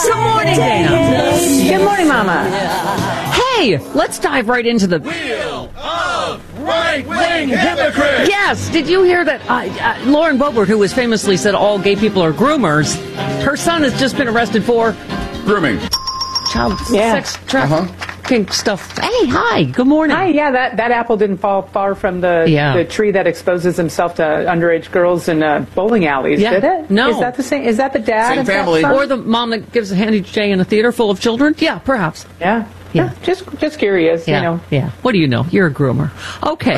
Good morning, Dana. Good morning, Mama. Hey, let's dive right into the Wheel of right-wing hypocrites. Yes, did you hear that Lauren Boebert, who was famously said all gay people are groomers, her son has just been arrested for Grooming. child sex trafficking stuff. Hey, hi, good morning. Hi, yeah, that apple didn't fall far from the tree that exposes himself to underage girls in bowling alleys, did it? No. Is that the same? Is that the dad? Same of that family. son? Or the mom that gives a handy J in a theater full of children? Yeah, perhaps. Yeah. Yeah. Just curious, Yeah, you know. yeah. What do you know? You're a groomer. Okay.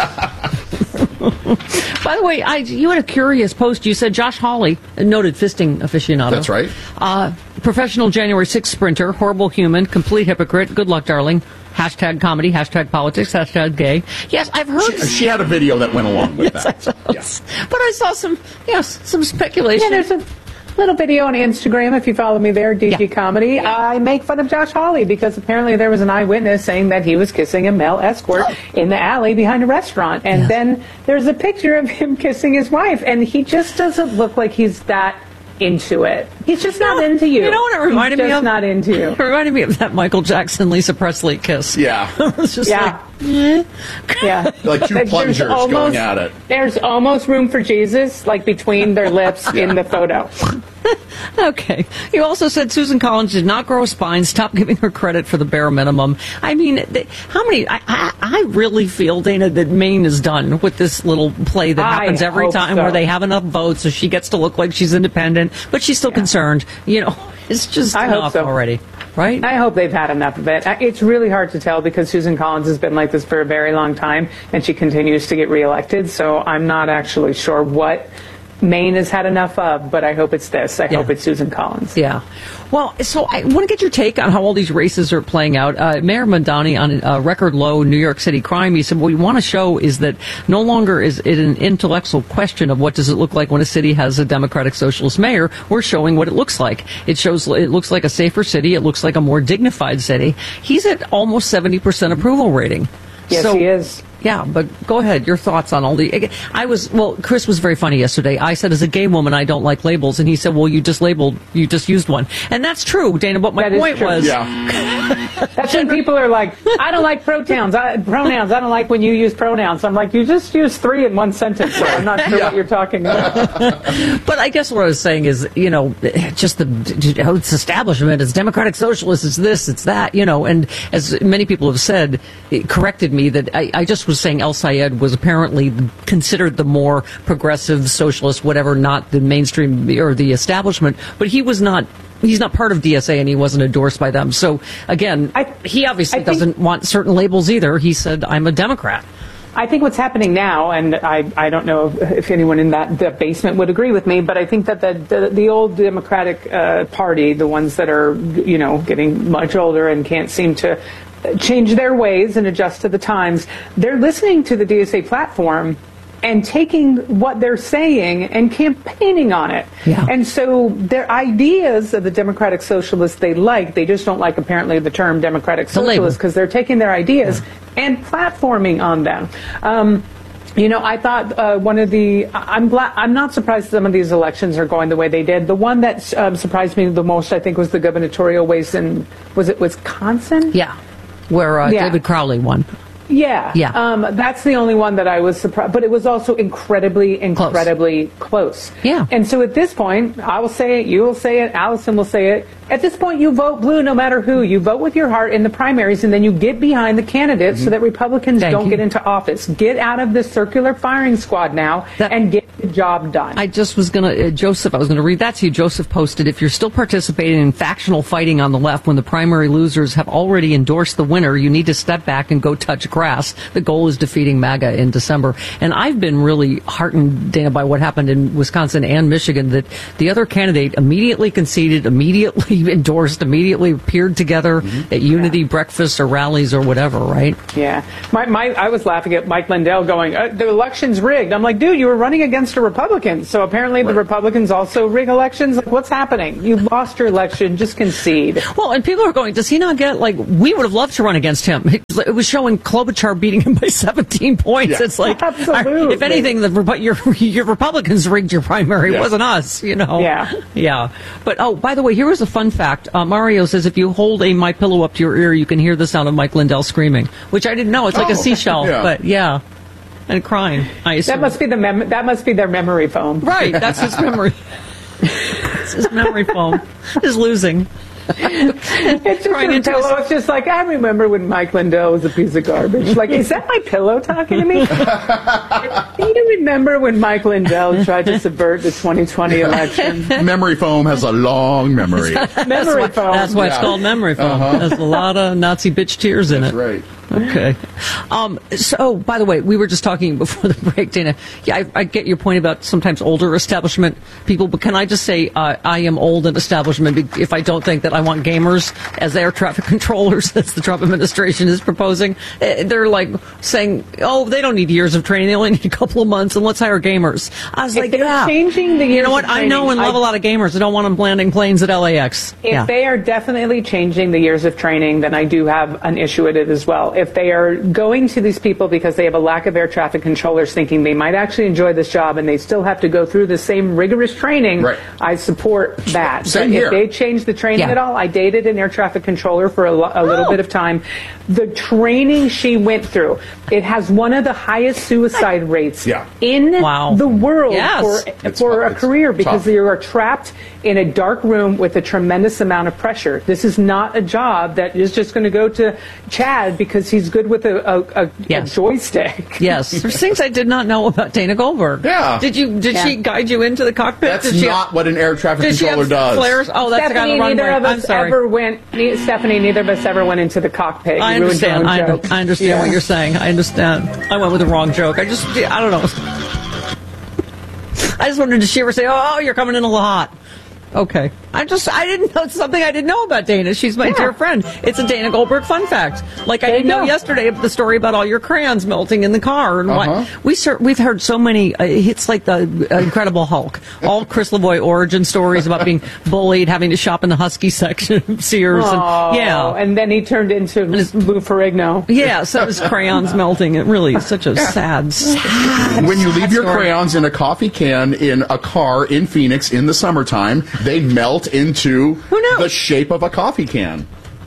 By the way, you had a curious post. You said Josh Hawley, a noted fisting aficionado. That's right. Professional January 6th sprinter, horrible human, complete hypocrite, good luck, darling. Hashtag comedy, hashtag politics, hashtag gay. Yes, I've heard. She had a video that went along with that. Yes. But I saw some speculation. Yeah, there's a little video on Instagram, if you follow me there, DG Comedy. I make fun of Josh Hawley because apparently there was an eyewitness saying that he was kissing a male escort in the alley behind a restaurant. And then there's a picture of him kissing his wife, and he just doesn't look like he's that into it. He's just not into you. You know what it reminded me of? He's just not into you. It reminded me of that Michael Jackson, Lisa Presley kiss. Yeah. It was just Yeah. Yeah. Like two plungers going at it. There's almost room for Jesus, like between their lips in the photo. Okay. You also said Susan Collins did not grow a spine. Stop giving her credit for the bare minimum. I mean, how many? I really feel, Dana, that Maine is done with this little play that happens every time where they have enough votes, so she gets to look like she's independent, but she's still concerned. You know, it's just enough already. Right? I hope they've had enough of it. It's really hard to tell because Susan Collins has been like this for a very long time, and she continues to get reelected. So I'm not actually sure what Maine has had enough of, but I hope it's this. I hope it's Susan Collins. Yeah. Well, so I want to get your take on how all these races are playing out. Mayor Mamdani on record low New York City crime, he said what we want to show is that no longer is it an intellectual question of what does it look like when a city has a Democratic Socialist mayor. We're showing what it looks like. It looks like a safer city. It looks like a more dignified city. He's at almost 70% approval rating. Yes, he is. Yeah, but go ahead. Your thoughts on all the... Chris was very funny yesterday. I said, as a gay woman, I don't like labels. And he said, well, you just used one. And that's true, Dana, but my point was... Yeah. That's when people are like, I don't like pronouns. I don't like when you use pronouns. I'm like, you just use 3 in one sentence, so I'm not sure what you're talking about. But I guess what I was saying is, you know, just it's establishment, it's Democratic Socialist, it's this, it's that, you know, and as many people have said, it corrected me that I just was saying El Sayed was apparently considered the more progressive socialist, whatever, not the mainstream or the establishment, but he's not part of DSA and he wasn't endorsed by them. So again, he obviously doesn't want certain labels either. He said, I'm a Democrat. I think what's happening now, and I don't know if anyone in the basement would agree with me, but I think that the old Democratic Party, the ones that are, you know, getting much older and can't seem to change their ways and adjust to the times, they're listening to the DSA platform and taking what they're saying and campaigning on it. Yeah. And so their ideas of the Democratic Socialists they just don't like apparently the term Democratic Socialist because they're taking their ideas and platforming on them. You know, I thought I'm not surprised some of these elections are going the way they did. The one that surprised me the most, I think, was the gubernatorial race in, was it Wisconsin? Yeah. Where David Crowley won. Yeah. That's the only one that I was surprised. But it was also incredibly close. Yeah. And so at this point, I will say it, you will say it, Allison will say it. At this point, you vote blue no matter who. You vote with your heart in the primaries, and then you get behind the candidates so that Republicans don't get into office. Get out of the circular firing squad now and get the job done. I was going to read that to you. Joseph posted, if you're still participating in factional fighting on the left when the primary losers have already endorsed the winner, you need to step back and go touch grass. The goal is defeating MAGA in December. And I've been really heartened, Dana, by what happened in Wisconsin and Michigan, that the other candidate immediately conceded, immediately endorsed, immediately appeared together at unity breakfasts or rallies or whatever, right? Yeah. I was laughing at Mike Lindell going, the election's rigged. I'm like, dude, you were running against against a Republican. So apparently the Republicans also rig elections. Like, what's happening? You lost your election. Just concede. Well, and people are going, does he not get, like, we would have loved to run against him. It was showing Klobuchar beating him by 17 points. Yeah. It's like, absolutely. If anything, your Republicans rigged your primary. It wasn't us, you know. Yeah. But, oh, by the way, here was a fun fact. Mario says if you hold a MyPillow up to your ear, you can hear the sound of Mike Lindell screaming, which I didn't know. It's like a seashell, but yeah. And crying, I assume. That must be their memory foam. Right, that's his memory. It's his memory foam. He's losing. It's just her pillow. It's just like, I remember when Mike Lindell was a piece of garbage. Like, is that my pillow talking to me? Do you remember when Mike Lindell tried to subvert the 2020 election? Memory foam has a long memory. Memory foam. That's why it's called memory foam. There's a lot of Nazi bitch tears in it. That's right. Okay. So, by the way, we were just talking before the break, Dana. Yeah, I get your point about sometimes older establishment people, but can I just say I am old in establishment if I don't think that I want gamers as air traffic controllers, as the Trump administration is proposing. They're like saying, oh, they don't need years of training. They only need a couple of months, and let's hire gamers. I was like, changing the years you know what? I know and love a lot of gamers. I don't want them landing planes at LAX. If they are definitely changing the years of training, then I do have an issue with it as well. If they are going to these people because they have a lack of air traffic controllers thinking they might actually enjoy this job and they still have to go through the same rigorous training, I support that. Same here. If they change the training at all, I dated an air traffic controller for a little bit of time. The training she went through, it has one of the highest suicide rates in the world for a career because you are trapped in a dark room with a tremendous amount of pressure. This is not a job that is just going to go to Chad because he's good with a joystick. Yes. There's things I did not know about Dana Goldberg. Yeah. Did she guide you into the cockpit? That's not what an air traffic controller does. Flares? Oh, that's Stephanie, the guy on the runway. Stephanie, neither of us ever went into the cockpit. I understand. I understand what you're saying. I understand. I went with the wrong joke. I don't know. I just wanted to see her say, oh, you're coming in a lot. Okay. I didn't know. It's something I didn't know about Dana. She's my dear friend. It's a Dana Goldberg fun fact. Like, I didn't know yesterday the story about all your crayons melting in the car. And we've heard so many hits like the Incredible Hulk. All Chris Lavoie origin stories about being bullied, having to shop in the Husky section of Sears. And then he turned into Lou Ferrigno. Yeah, so his crayons melting. It really is such a sad When you leave your crayons in a coffee can in a car in Phoenix in the summertime, they melt into the shape of a coffee can.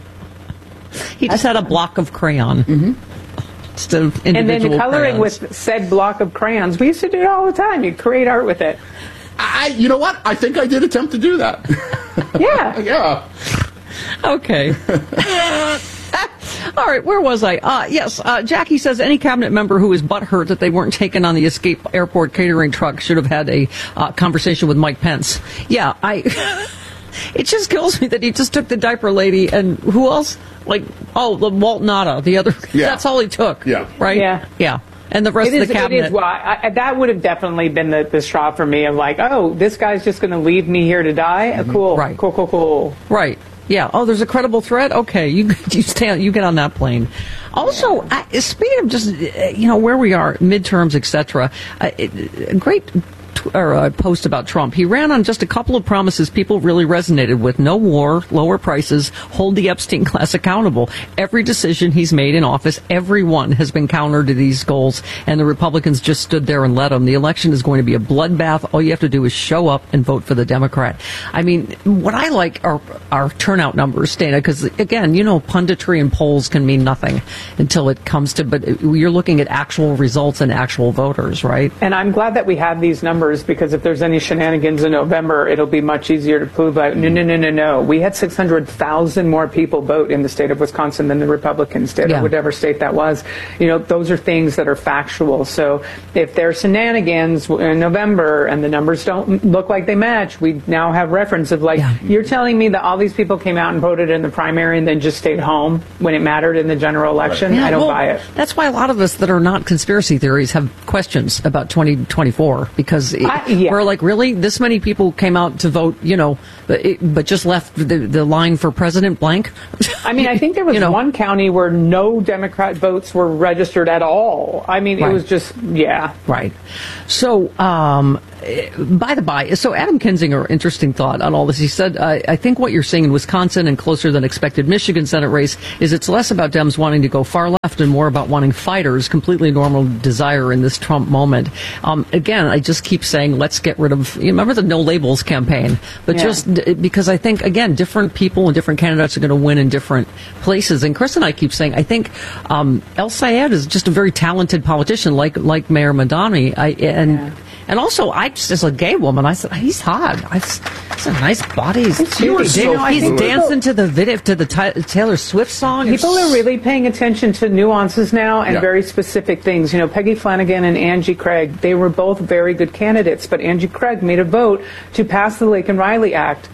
He just had a block of crayon. Instead of individual and then you're coloring crayons. with said block of crayons. We used to do it all the time. You create art with it. You know what? I think I did attempt to do that. Yeah. Okay. All right, where was I? Yes, Jackie says any cabinet member who is butthurt that they weren't taken on the Escape Airport catering truck should have had a conversation with Mike Pence. Yeah, it just kills me that he just took the diaper lady and who else? Like, the Walt Nada, the other. Yeah. That's all he took. Yeah. Right? Yeah. And the rest of the cabinet. It is why that would have definitely been the straw for me of like, oh, this guy's just going to leave me here to die? Cool. Right. Cool. Right. Yeah. Oh, there's a credible threat? Okay. You get on that plane. Also, speaking of just, where we are, midterms, etc., a great post about Trump. He ran on just a couple of promises people really resonated with. No war, lower prices, hold the Epstein class accountable. Every decision he's made in office, everyone has been counter to these goals, and the Republicans just stood there and let them. The election is going to be a bloodbath. All you have to do is show up and vote for the Democrat. I mean, what I like are our turnout numbers, Dana, because, again, punditry and polls can mean nothing until it comes to, but you're looking at actual results and actual voters, right? And I'm glad that we have these numbers, because if there's any shenanigans in November, it'll be much easier to prove out. No. We had 600,000 more people vote in the state of Wisconsin than the Republicans did, or whatever state that was. Those are things that are factual. So if there's shenanigans in November and the numbers don't look like they match, we now have reference of you're telling me that all these people came out and voted in the primary and then just stayed home when it mattered in the general election? I don't buy it. That's why a lot of us that are not conspiracy theories have questions about 2024, because We're like, really? This many people came out to vote, but just left the line for President blank? I mean, I think there was one county where no Democrat votes were registered at all. I mean, It was just, Right. So, by the by, so Adam Kinzinger, interesting thought on all this. He said, I think what you're seeing in Wisconsin and closer than expected Michigan Senate race is it's less about Dems wanting to go far left and more about wanting fighters, completely normal desire in this Trump moment. Again, I just keep saying, let's get rid of, remember the no labels campaign, but just because I think, again, different people and different candidates are going to win in different places. And Chris and I keep saying, I think El Sayed is just a very talented politician, like Mayor Madani. And also, as a gay woman, I said, he's hot. He's a nice body. He's dancing to the video, to the Taylor Swift song. People are really paying attention to nuances now and very specific things. Peggy Flanagan and Angie Craig, they were both very good candidates, but Angie Craig made a vote to pass the Laken Riley Act.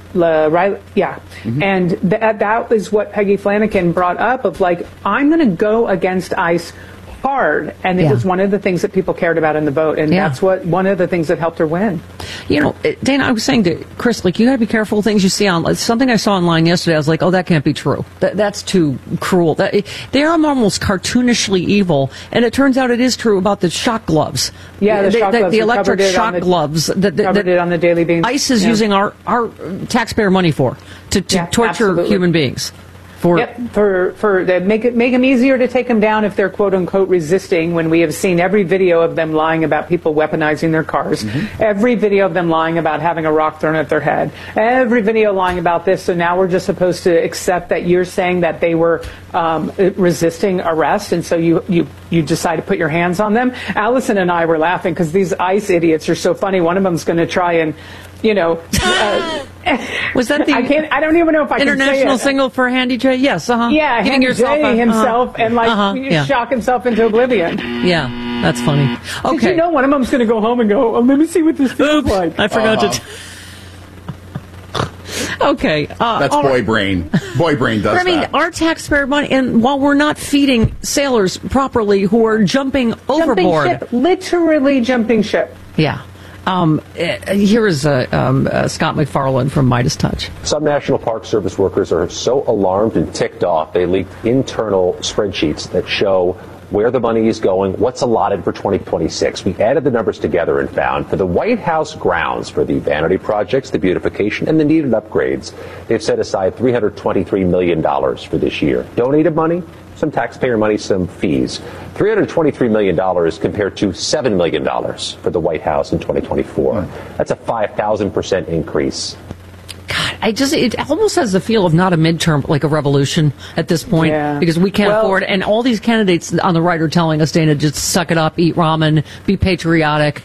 And that is what Peggy Flanagan brought up of I'm going to go against ICE hard, and it was one of the things that people cared about in the vote, and that's one of the things that helped her win. Dana, I was saying to Chris, you got to be careful of things you see on. Something I saw online yesterday, I was like, oh, that can't be true. That's too cruel. They are almost cartoonishly evil, and it turns out it is true about the shock gloves. Yeah, the electric shock gloves that covered it on the Daily Beans. ICE is using our taxpayer money to torture human beings. For make them easier to take them down if they're quote unquote resisting, when we have seen every video of them lying about people weaponizing their cars, every video of them lying about having a rock thrown at their head, every video lying about this. So now we're just supposed to accept that you're saying that they were resisting arrest, and so you decide to put your hands on them. Allison and I were laughing because these ICE idiots are so funny. One of them's going to try and was that the I don't even know if I international can say it. Single for Handy J? Yes, Yeah, giving yourself himself and shock himself into oblivion. Yeah, that's funny. Okay. Did you know one of them's going to go home and go, oh, let me see what this feels like. I forgot to. Okay. That's boy brain. Boy brain does that. Our taxpayer money, and while we're not feeding sailors properly who are jumping overboard. Literally jumping ship. Yeah. Here is Scott McFarland from Midas Touch. Some National Park Service workers are so alarmed and ticked off, they leaked internal spreadsheets that show where the money is going, what's allotted for 2026. We added the numbers together and found for the White House grounds, for the vanity projects, the beautification, and the needed upgrades, they've set aside $323 million for this year. Donated money, some taxpayer money, some fees. $323 million compared to $7 million for the White House in 2024. That's a 5,000% increase. God, it almost has the feel of not a midterm, like a revolution at this point, because we can't afford, and all these candidates on the right are telling us, Dana, just suck it up, eat ramen, be patriotic,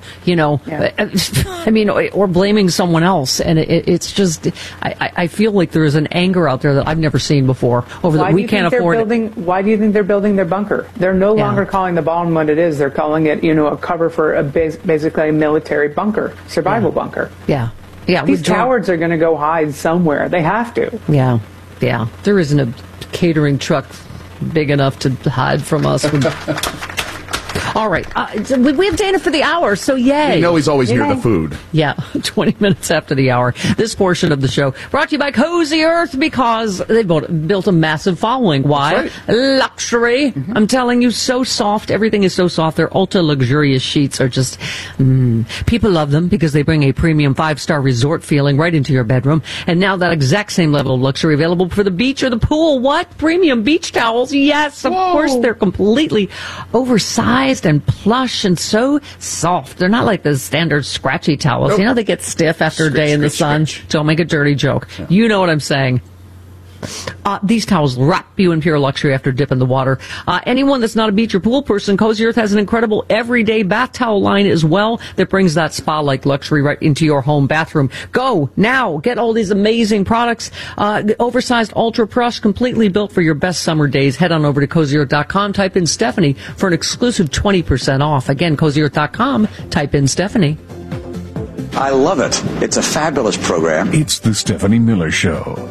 or blaming someone else. And it's just, I feel like there is an anger out there that I've never seen before over that we can't afford it. Why do you think they're building their bunker? They're no longer calling the bomb what it is. They're calling it, a cover for basically a military bunker, survival bunker. Yeah. Yeah, these cowards are going to go hide somewhere. They have to. Yeah. There isn't a catering truck big enough to hide from us. All right. We have Dana for the hour, so yay. He's always near the food. Yeah, 20 minutes after the hour. This portion of the show brought to you by Cozy Earth, because they've built a massive following. Why? Right. Luxury. I'm telling you, so soft. Everything is so soft. Their ultra luxurious sheets are just... People love them because they bring a premium 5-star resort feeling right into your bedroom. And now that exact same level of luxury available for the beach or the pool. What? Premium beach towels? Yes, of course. They're completely oversized and plush and so soft. They're not like the standard scratchy towels. Nope. They get stiff after a day in the sun. Don't make a dirty joke. Yeah. You know what I'm saying. These towels wrap you in pure luxury after dip in the water. Anyone that's not a beach or pool person, Cozy Earth has an incredible everyday bath towel line as well that brings that spa-like luxury right into your home bathroom. Go now. Get all these amazing products. Oversized ultra plush, completely built for your best summer days. Head on over to CozyEarth.com. Type in Stephanie for an exclusive 20% off. Again, CozyEarth.com. Type in Stephanie. I love it. It's a fabulous program. It's the Stephanie Miller Show.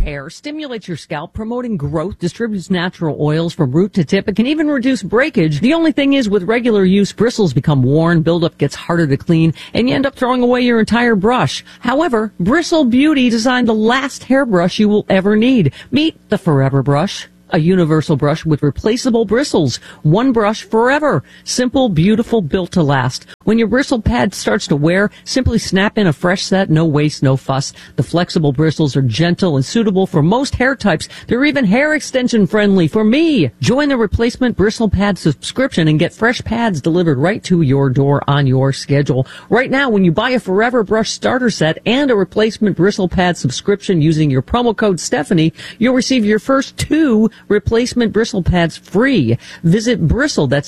hair, stimulates your scalp, promoting growth, distributes natural oils from root to tip. It can even reduce breakage. The only thing is, with regular use, bristles become worn, buildup gets harder to clean, and you end up throwing away your entire brush. However, Bristle Beauty designed the last hairbrush you will ever need. Meet the Forever Brush. A universal brush with replaceable bristles. One brush forever. Simple, beautiful, built to last. When your bristle pad starts to wear, simply snap in a fresh set, no waste, no fuss. The flexible bristles are gentle and suitable for most hair types. They're even hair extension friendly for me. Join the replacement bristle pad subscription and get fresh pads delivered right to your door on your schedule. Right now, when you buy a Forever Brush starter set and a replacement bristle pad subscription using your promo code Stephanie, you'll receive your first 2 replacement bristle pads free. Visit Bristle, that's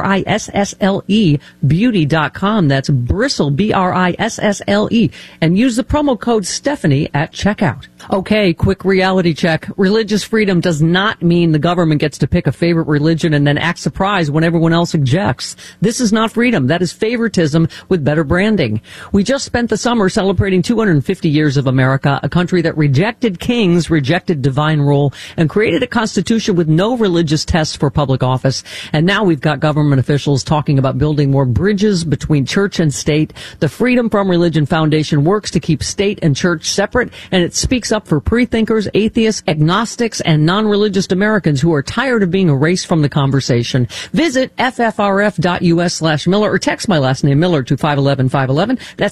BRISSLE, beauty.com. That's Bristle, BRISSLE, and use the promo code Stephanie at checkout. Okay, quick reality check. Religious freedom does not mean the government gets to pick a favorite religion and then act surprised when everyone else objects. This is not freedom. That is favoritism with better branding. We just spent the summer celebrating 250 years of America, a country that rejected kings, rejected divine rule, and created a constitution with no religious tests for public office. And now we've got government officials talking about building more bridges between church and state. The Freedom from Religion Foundation works to keep state and church separate, and it speaks up for pre-thinkers, atheists, agnostics, and non-religious Americans who are tired of being erased from the conversation. Visit ffrf.us/Miller or text my last name Miller to 511-511. That's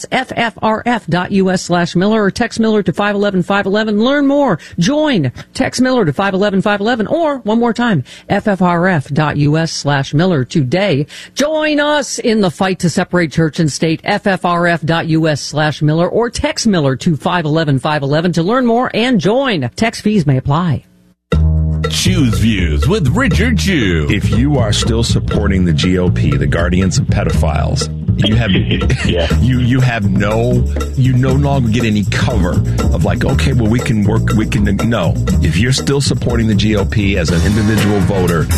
ffrf.us/Miller or text Miller to 511-511. Learn more. Join. Text Miller to 511-511 or, one more time, ffrf.us/Miller today. Join us in the fight to separate church and state. ffrf.us/Miller or text Miller to 511-511 to learn more and join. Text fees may apply. Choose Views with Richard Chew. If you are still supporting the GOP, the guardians of pedophiles, you no longer get any cover of like, okay, well, no. If you're still supporting the GOP as an individual voter,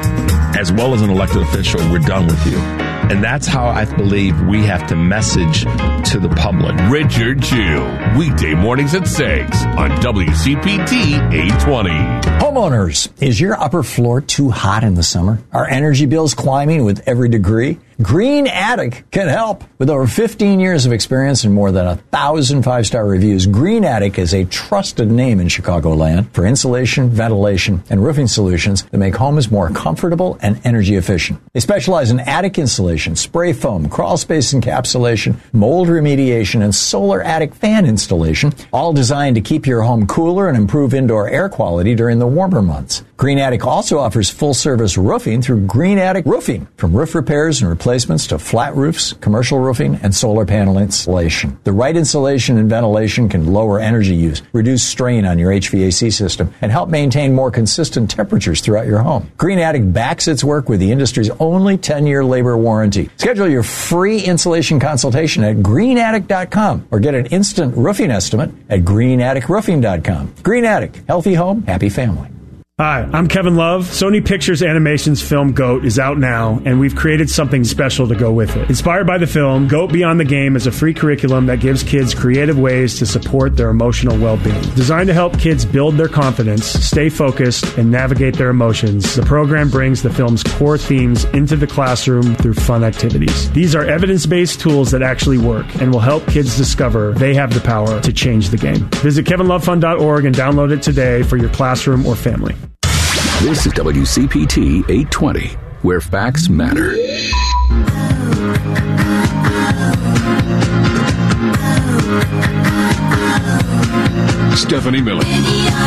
as well as an elected official, we're done with you. And that's how I believe we have to message to the public. Richard Chew, weekday mornings at 6 on WCPT 820. Homeowners, is your upper floor too hot in the summer? Are energy bills climbing with every degree? Green Attic can help. With over 15 years of experience and more than 1,000 5-star reviews, Green Attic is a trusted name in Chicagoland for insulation, ventilation, and roofing solutions that make homes more comfortable and energy efficient. They specialize in attic insulation, spray foam, crawl space encapsulation, mold remediation, and solar attic fan installation, all designed to keep your home cooler and improve indoor air quality during the warmer months. Green Attic also offers full-service roofing through Green Attic Roofing, from roof repairs and replacements to flat roofs, commercial roofing, and solar panel installation. The right insulation and ventilation can lower energy use, reduce strain on your HVAC system, and help maintain more consistent temperatures throughout your home. Green Attic backs its work with the industry's only 10-year labor warranty. Schedule your free insulation consultation at greenattic.com or get an instant roofing estimate at greenatticroofing.com. Green Attic, healthy home, happy family. Hi, I'm Kevin Love. Sony Pictures Animation's film GOAT is out now, and we've created something special to go with it. Inspired by the film, GOAT Beyond the Game is a free curriculum that gives kids creative ways to support their emotional well-being. Designed to help kids build their confidence, stay focused, and navigate their emotions, the program brings the film's core themes into the classroom through fun activities. These are evidence-based tools that actually work and will help kids discover they have the power to change the game. Visit kevinlovefund.org and download it today for your classroom or family. This is WCPT 820, where facts matter. Stephanie Miller.